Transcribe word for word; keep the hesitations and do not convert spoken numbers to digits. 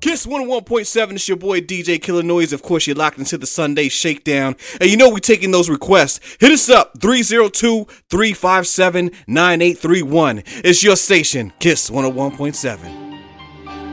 Kiss one oh one point seven, it's your boy D J Killer Noise. Of course, you're locked into the Sunday Shakedown. And you know we're taking those requests. Hit us up, three oh two, three five seven, nine eight three one. It's your station, Kiss one oh one point seven.